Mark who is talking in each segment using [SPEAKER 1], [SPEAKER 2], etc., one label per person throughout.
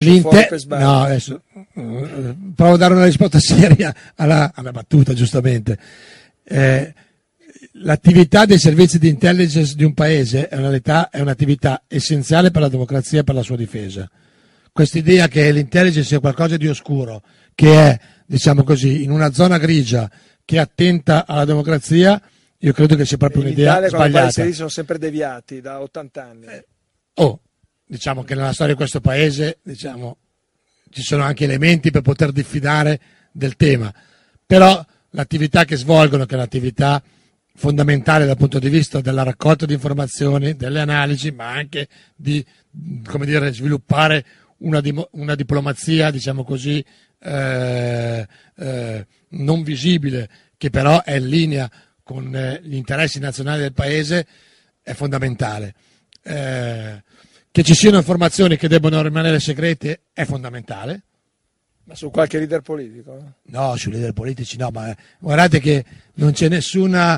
[SPEAKER 1] fuori per sbaglio.
[SPEAKER 2] No, adesso provo a dare una risposta seria alla battuta, giustamente. L'attività dei servizi di intelligence di un paese è un'attività essenziale per la democrazia e per la sua difesa. Quest'idea che l'intelligence sia qualcosa di oscuro, che è, diciamo così, in una zona grigia che attenta alla democrazia, io credo che sia proprio un'idea sbagliata.
[SPEAKER 1] I paesi sono sempre deviati da 80 anni.
[SPEAKER 2] Diciamo che nella storia di questo paese, diciamo, ci sono anche elementi per poter diffidare del tema, però l'attività che svolgono, che è un'attività fondamentale dal punto di vista della raccolta di informazioni, delle analisi, ma anche di, come dire, sviluppare una diplomazia, diciamo così, non visibile, che però è in linea con gli interessi nazionali del paese, è fondamentale. Che ci siano informazioni che debbono rimanere segrete è fondamentamente.
[SPEAKER 1] Ma su qualche leader politico?
[SPEAKER 2] No, sui leader politici no, ma guardate che non c'è nessuna...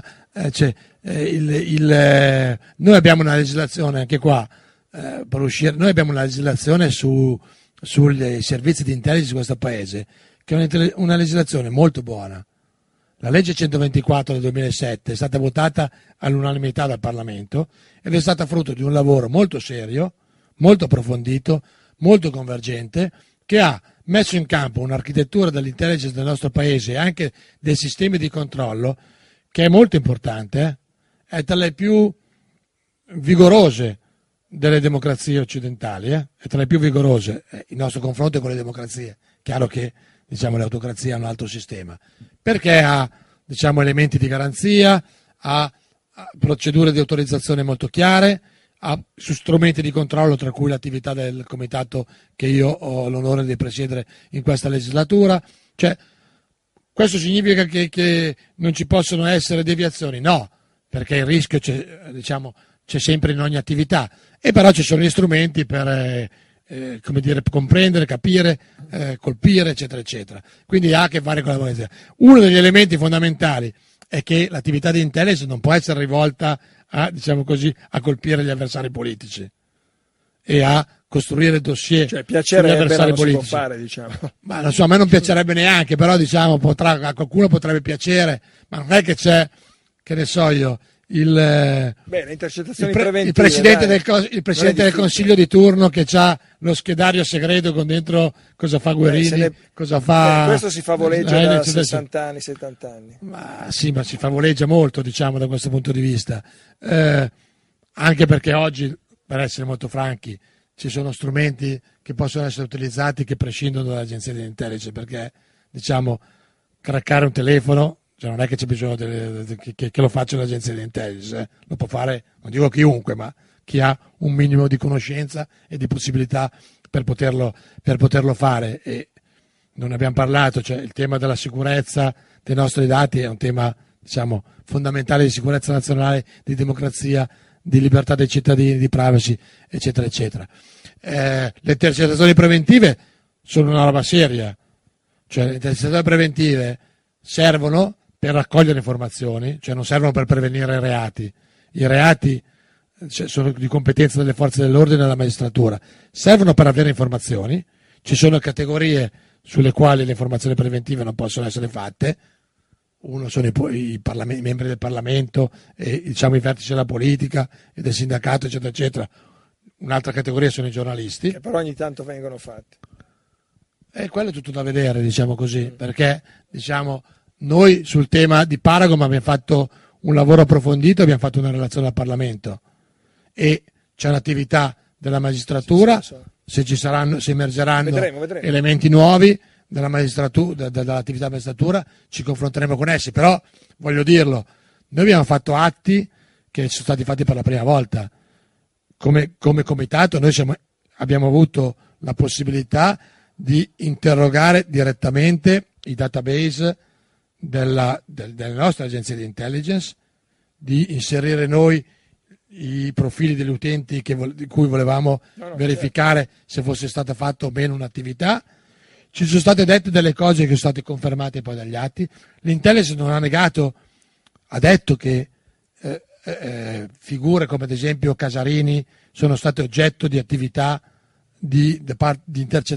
[SPEAKER 2] noi abbiamo una legislazione anche qua, per uscire, noi abbiamo una legislazione sui servizi di intelligence di questo paese, che è una legislazione molto buona. La legge 124 del 2007 è stata votata all'unanimità dal Parlamento ed è stata frutto di un lavoro molto serio, molto approfondito, molto convergente, che ha messo in campo un'architettura dell'intelligence del nostro paese e anche dei sistemi di controllo che è molto importante, è tra le più vigorose delle democrazie occidentali, è tra le più vigorose il nostro confronto con le democrazie. Chiaro che, diciamo, le autocrazie hanno un altro sistema, perché ha, diciamo, elementi di garanzia, ha procedure di autorizzazione molto chiare, ha strumenti di controllo, tra cui l'attività del comitato che io ho l'onore di presiedere in questa legislatura. Cioè, questo significa che non ci possono essere deviazioni? No, perché il rischio c'è sempre in ogni attività, e però ci sono gli strumenti per comprendere, capire, colpire, eccetera, eccetera. Quindi ha a che fare con la democrazia. Uno degli elementi fondamentali è che l'attività di intelligence non può essere rivolta a, diciamo così, a colpire gli avversari politici e a costruire dossier sugli avversari politici.
[SPEAKER 1] Si può fare, diciamo.
[SPEAKER 2] Ma non so, a me non piacerebbe neanche, però diciamo a qualcuno potrebbe piacere, ma non è che c'è, che ne so io,
[SPEAKER 1] le intercettazioni preventive,
[SPEAKER 2] il presidente del Consiglio di turno che ha lo schedario segreto con dentro cosa fa Guerini, cosa fa...
[SPEAKER 1] questo si favoleggia da 60 anni, 70 anni.
[SPEAKER 2] Ma sì, ma si favoleggia molto, diciamo, da questo punto di vista. Anche perché oggi, per essere molto franchi, ci sono strumenti che possono essere utilizzati che prescindono dall'agenzia di intelligence, perché, diciamo, craccare un telefono, cioè non è che c'è bisogno che lo faccia l'agenzia di intelligence, lo può fare, non dico chiunque, ma chi ha un minimo di conoscenza e di possibilità per poterlo fare. E non abbiamo parlato, cioè il tema della sicurezza dei nostri dati è un tema, diciamo, fondamentale di sicurezza nazionale, di democrazia, di libertà dei cittadini, di privacy, eccetera, eccetera. Le intercettazioni preventive sono una roba seria, cioè le intercettazioni preventive servono per raccogliere informazioni, cioè non servono per prevenire reati. I reati sono di competenza delle forze dell'ordine e della magistratura, servono per avere informazioni. Ci sono categorie sulle quali le informazioni preventive non possono essere fatte. Uno sono i membri del Parlamento, e, diciamo, i vertici della politica e del sindacato, eccetera, eccetera. Un'altra categoria sono i giornalisti.
[SPEAKER 1] Che però ogni tanto vengono fatti.
[SPEAKER 2] E quello è tutto da vedere, diciamo così, perché, diciamo, noi sul tema di Paragon abbiamo fatto un lavoro approfondito, abbiamo fatto una relazione al Parlamento e c'è un'attività della magistratura, se emergeranno
[SPEAKER 1] vedremo.
[SPEAKER 2] elementi nuovi della magistratura, dall'attività magistratura, ci confronteremo con essi, però voglio dirlo, noi abbiamo fatto atti che sono stati fatti per la prima volta. Come comitato noi abbiamo avuto la possibilità di interrogare direttamente i database delle nostre agenzie di intelligence, di inserire noi i profili degli utenti di cui volevamo verificare se fosse stata fatta o meno un'attività. Ci sono state dette delle cose che sono state confermate poi dagli atti. L'intelligence non ha negato, ha detto che figure come ad esempio Casarini sono state oggetto di attività di intercettazione